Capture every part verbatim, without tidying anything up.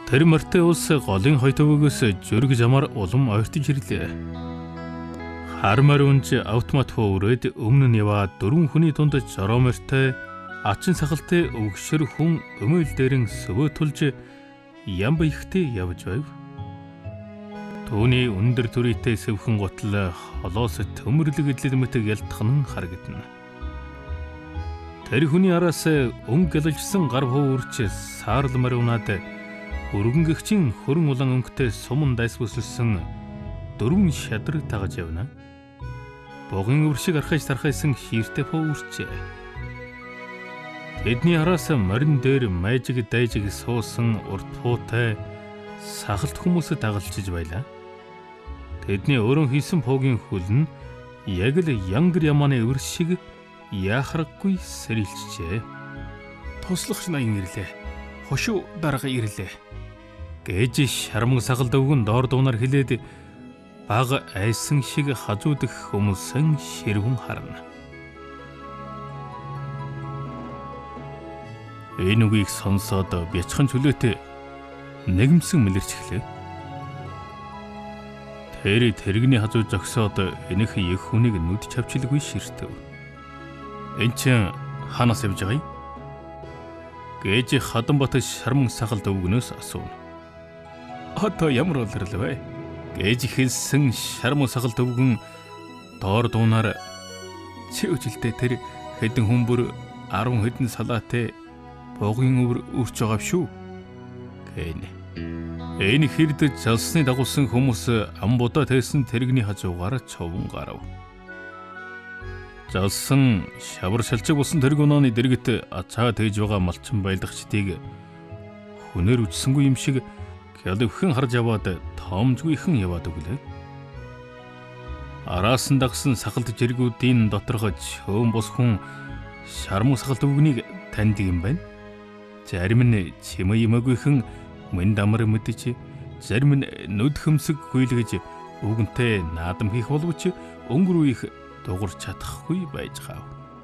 Тэр морьтой улс голын хойтовгоос зүрэг замаар улам ойртож ирлээ. Хар морь унж автомат хөөрөөд өмнө нь яваа дөрвөн хүний дунд жороомортой ачин сахалтай өвгшөр хүн өмөл дээрэн сөвөө тулж ямба ихтэй явж байв. Түүний өндөр түрийтэй сэвхэн гутал холоос төмөрлөг эдлэмэт ялтхан харагдана. Тэр хүний араас өнгө гэлжсэн гар хөөрч саарл морь унаад өргөнгөгчийн хөрөн улаан өнгөтэй суман дайс бүсэлсэн дөрвөн шадар тагаж явна. Богын өвөр шиг архаж тархайсан шииртэй пөөрчээ. Тэдний араас морин дээр майжиг дайжиг суусан урт пуутай сахалт хүмүүс дагалчиж байлаа. Тэдний өөрөн хийсэн пуугийн хөл нь яг л янгар ямааны өвөр шиг яахраггүй сэрэлжжээ. Туслагч наян ирлээ. Хошуу дарга ирлээ. Гэж шармаг сахалт өвгөн доор дуунаар хилээд бага айсан шиг хажуудах хүмүүсэн ширвэн харна. Энэ үгийг сонсоод бячхан чөлөөтэй нэгмсэн мэлэрчглээ. Тэр тэрэгний хажуу зогсоод энэхэн их хүнийг нүд чавчилгүй ширтэв. Энд чинь хаанаас явж байгаа юм? Гэж Хаданбат шарман сахалт өвгнөөс асуув. Одоо ямар улирал вэ? Гэж хэлсэн шарман сахалт өвгөн доор дуунаар чи үжилтэй тэр хэдэн хүмбэр арван хэдэн салаатай богын өвөр үрч байгаа шүү. Гэнэ. Энэ хэрд залсны дагуулсан хүмүүс амбудаа тайсан тэрэгний хажуугаар цовон гарав. Залсан шавар шалчиг болсон тэрэг унааны дэргэт ацаа тээж байгаа малчин байлгачдыг хүнээр үжсэнгүй юм шиг хялвхэн харж яваад тоомжгүйхэн яваад өглөө. Араас нь дагсан сахалт жиргүүдийн доторгож хөөм бус хүн шарман сахалт өвгнийг таньдаг юм байна. Зарим нь чимээ юмагүйхэн мөн дамар мэдэж, зарим нь нүд хөмсөг хүйлгэж өвгөнтэй наадам хийх боловч өнгөрөө их дуурч чадахгүй байж гав.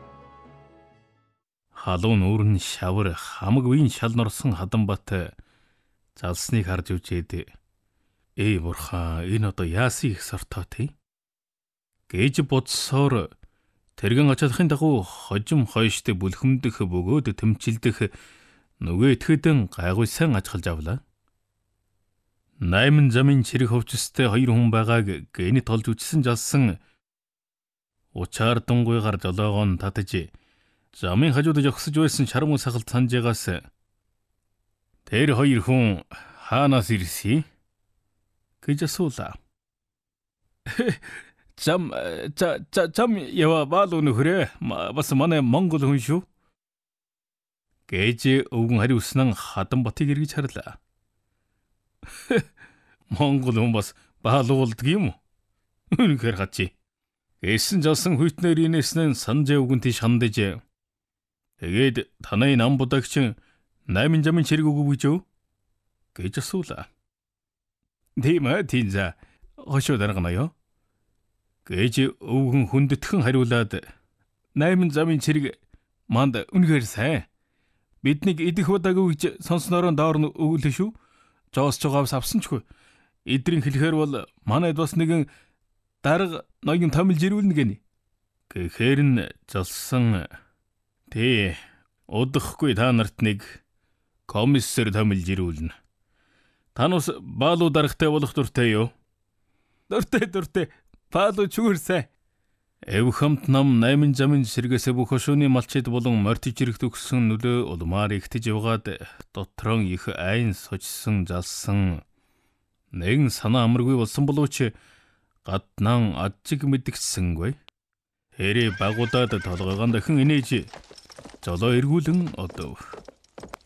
Халуун нүүрэн шавар хамаг үеийн шал норсон Хаданбат залсныг харж үжээд "Ээ бурхан, энэ одоо яасын их сортой тий?" гэж бодсоор тэргэн ачаалахын дагуу хожим хойштой бүлхэмдэх бөгөөд тэмчилдэх нөгөө итгэдэн гайгуйсан ажгалж авлаа. Найман замын чирэг хөвчстэй хоёр хүн байгааг гэнэт толж үчсэн жалсан учаар дунгуйгаар жолоогоон татаж замын хажууд жогсож байсан шармуу сахалт санжаагаас "Тэр хоёр хүн хаанаас ирсэн?" гэж асуулаа. "Зам за зам ява баал өнөхрөө бас манай монгол хүн шүү." гэж өвгөн хариулсан Хаданбатыг эргэж харлаа. "Монгол хүн бас баал уулдаг юм уу? Үнэхээр хачи." Эсэн жалсан хүйтнэр инээснэн санжаа өвгөнтэй шандаж "Тэгээд танай нам будагч найман замын чирэг өгөв гэж юу?" гэж асуулаа. "Тийм ээ, тийм за. Хошуу даргана ёо." гэж өвгөн хүндэтгэн хариулаад "Найман замын чирэг манд үнэхээр сайн. Биднийг идэх удаагүй гэж сонснороо доор нь өглөө шүү. Жоос жогоос авсан ч хөө. Эдрийн хэлэхээр бол манайд бас нэгэн дарга ноён томилж ирүүлнэ гэнэ." Гэхээр нь залсан "Тий, удахгүй та нарт нэг комиссар томилж ирүүлнэ. Танус баалуу даргатай болох дуртай юу?" "Дуртай дуртай. Баалуу чүгэр сайн." Эв хамт нам найман замын сэргээс бүх хошууны малчид болон морьт жирэгт өгсөн нөлөө улмаар ихтэж явгаад дотрон их айн сочсон залсан нэгэн санаа амаргүй болсон боловч гаднан аджиг мэдгсэнгүй. Тэрэ багуудаад толгойгоо дахин инээж жолоо эргүүлэн одов.